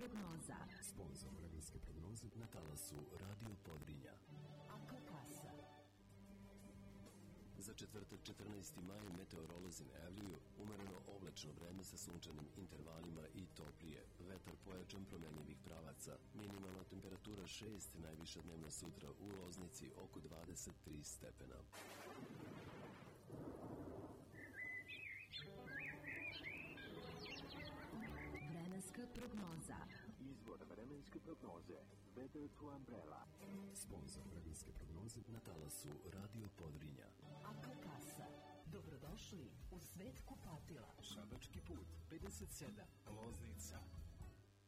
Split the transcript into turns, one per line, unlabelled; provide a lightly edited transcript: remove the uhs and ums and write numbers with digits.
prognoza.
Sponzor vremenske prognoze na talasu Radio Podrinja.
Akakasa.
Za četvrtak 14. maj meteorolozi najavljuju umereno oblačno vreme sa sunčanim intervalima i toplije. Vetar pojačan promenjivih pravaca. Minimalna temperatura 6, najviša dnevna sutra u Loznici oko 23 stepena.
Vremenska prognoza.
Izvor vremenske prognoze. Weather to Umbrella.
Sponzor vremenske prognoze na talasu Radio Podrinja.
Akakasa. Dobrodošli u svet kupatila.
Šabački put 57, Loznica.